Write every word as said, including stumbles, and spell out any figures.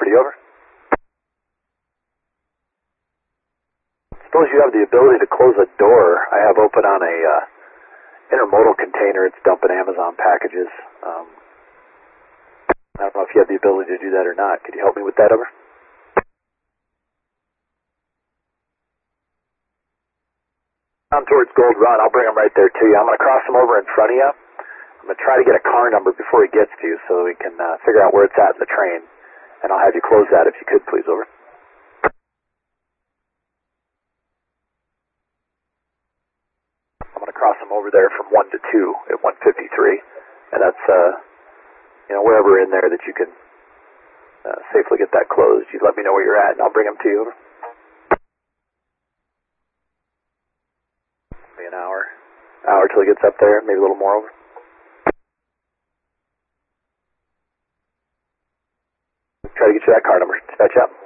City, over. Suppose you have the ability to close a door I have open on a uh, intermodal container. It's dumping Amazon packages. Um, I don't know if you have the ability to do that or not. Could you help me with that, over? I'm towards Gold Run. I'll bring him right there to you. I'm going to cross him over in front of you. I'm going to try to get a car number before he gets to you so we can uh, figure out where it's at in the train. And I'll have you close that if you could, please, over. I'm going to cross him over there from one to two at one fifty-three. And that's, uh, you know, wherever in there that you can uh, safely get that closed. You let me know where you're at, and I'll bring him to you, over. Maybe an hour. Hour till he gets up there, maybe a little more, over. Try to get you that car number. Dispatch up.